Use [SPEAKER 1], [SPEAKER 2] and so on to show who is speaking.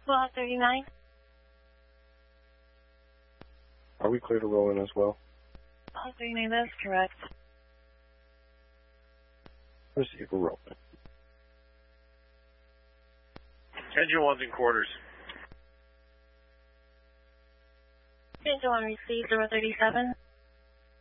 [SPEAKER 1] Well, 39.
[SPEAKER 2] Are we clear to roll in as well?
[SPEAKER 1] Well, 39, that's correct.
[SPEAKER 2] Receive, we're rolling.
[SPEAKER 3] Engine 1's in quarters.
[SPEAKER 1] Engine 1 received, 037.